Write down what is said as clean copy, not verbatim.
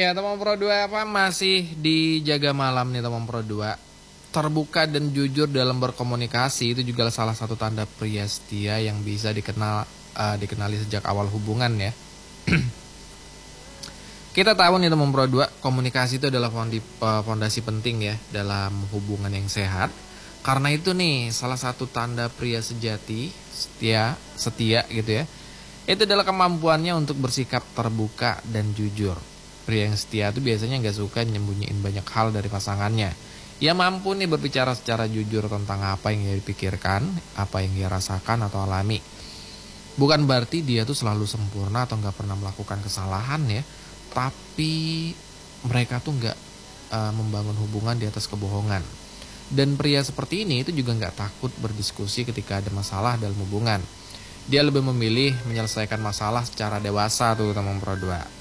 Ya, teman Pro 2 apa masih dijaga malam nih teman Pro 2. Terbuka dan jujur dalam berkomunikasi itu juga salah satu tanda pria setia yang bisa dikenali sejak awal hubungan ya. Kita tahu nih teman Pro 2, komunikasi itu adalah fondasi penting ya dalam hubungan yang sehat. Karena itu nih salah satu tanda pria sejati, setia gitu ya. Itu adalah kemampuannya untuk bersikap terbuka dan jujur. Pria yang setia itu biasanya nggak suka nyembunyiin banyak hal dari pasangannya. Ia mampu nih berbicara secara jujur tentang apa yang ia pikirkan, apa yang ia rasakan atau alami. Bukan berarti dia tuh selalu sempurna atau nggak pernah melakukan kesalahan ya. Tapi mereka tuh nggak membangun hubungan di atas kebohongan. Dan pria seperti ini itu juga nggak takut berdiskusi ketika ada masalah dalam hubungan. Dia lebih memilih menyelesaikan masalah secara dewasa tuh teman Pro 2.